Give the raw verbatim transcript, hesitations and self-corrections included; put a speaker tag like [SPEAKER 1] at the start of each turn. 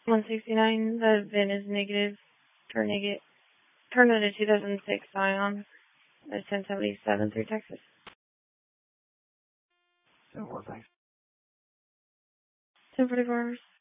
[SPEAKER 1] one sixty-nine, the V I N is negative, turn negative, turn it a two thousand six Scion. That's ten seventy-seven through Texas.
[SPEAKER 2] ten four, thanks.
[SPEAKER 1] ten forty-four hours.